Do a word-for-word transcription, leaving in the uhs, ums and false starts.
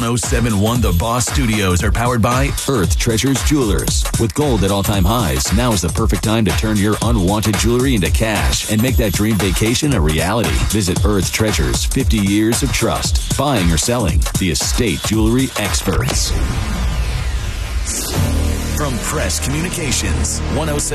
oh seven point one The Boss Studios are powered by Earth Treasures Jewelers. With gold at all-time highs, now is the perfect time to turn your unwanted jewelry into cash and make that dream vacation a reality. Visit Earth Treasures, fifty years of trust. Buying or selling, the estate jewelry experts. From Press Communications, one oh seven